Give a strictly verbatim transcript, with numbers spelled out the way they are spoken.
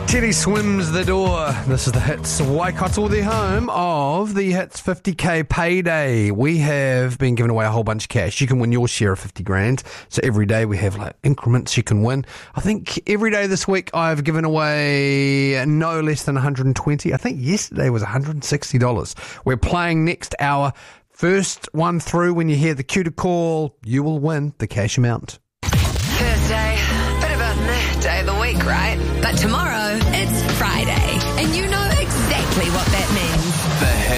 Teddy swims the door. This is the Hits Waikato, the home of the Hits fifty K payday. We have been giving away a whole bunch of cash. You can win your share of fifty grand. So every day we have like increments you can win. I think every day this week I've given away no less than one hundred twenty. I think yesterday was one hundred sixty dollars. We're playing next hour. First one through, when you hear the cue to call, you will win the cash amount. Thursday, bit of a day of the week, right? But tomorrow, it's Friday, and you know exactly what that means. The